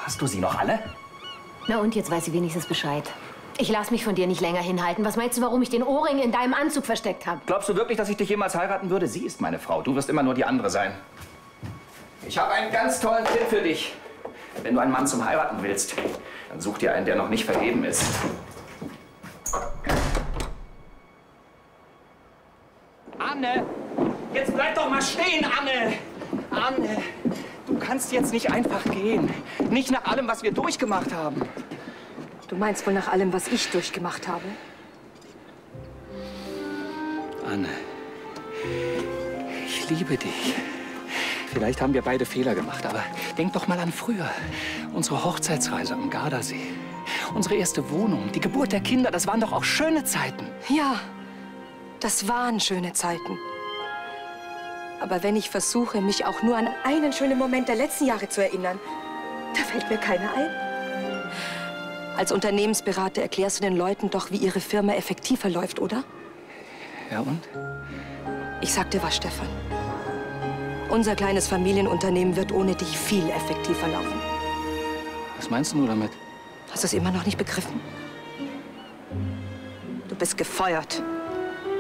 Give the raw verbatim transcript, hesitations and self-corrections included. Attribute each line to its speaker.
Speaker 1: Hast du sie noch alle?
Speaker 2: Na und, jetzt weiß sie wenigstens Bescheid. Ich lass mich von dir nicht länger hinhalten. Was meinst du, warum ich den Ohrring in deinem Anzug versteckt habe?
Speaker 1: Glaubst du wirklich, dass ich dich jemals heiraten würde? Sie ist meine Frau. Du wirst immer nur die andere sein. Ich habe einen ganz tollen Tipp für dich. Wenn du einen Mann zum Heiraten willst, dann such dir einen, der noch nicht vergeben ist. Anne! Jetzt bleib doch mal stehen, Anne! Anne! Du kannst jetzt nicht einfach gehen. Nicht nach allem, was wir durchgemacht haben.
Speaker 3: Du meinst wohl nach allem, was ich durchgemacht habe?
Speaker 1: Anne, ich liebe dich. Vielleicht haben wir beide Fehler gemacht, aber denk doch mal an früher. Unsere Hochzeitsreise am Gardasee. Unsere erste Wohnung, die Geburt der Kinder, das waren doch auch schöne Zeiten.
Speaker 3: Ja, das waren schöne Zeiten. Aber wenn ich versuche, mich auch nur an einen schönen Moment der letzten Jahre zu erinnern, da fällt mir keiner ein. Als Unternehmensberater erklärst du den Leuten doch, wie ihre Firma effektiver läuft, oder?
Speaker 1: Ja, und?
Speaker 3: Ich sag dir was, Stefan. Unser kleines Familienunternehmen wird ohne dich viel effektiver laufen.
Speaker 1: Was meinst du damit?
Speaker 3: Hast du es immer noch nicht begriffen? Du bist gefeuert.